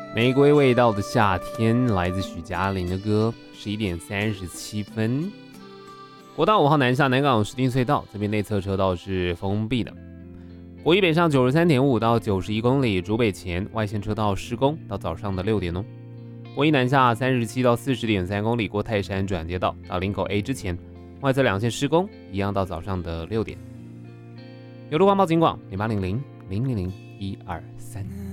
玫瑰味道的夏天，来自许佳玲的歌，11:37。国道5号南下南港石碇隧道，这边内侧车道是封闭的。国一北上93.5到91公里，竹北前外线车道施工到早上的6点哦。国一南下37到40.3公里，过泰山转接道到林口 A 之前，外侧两线施工，一样到早上的6点。有路环保警广0800-000-123。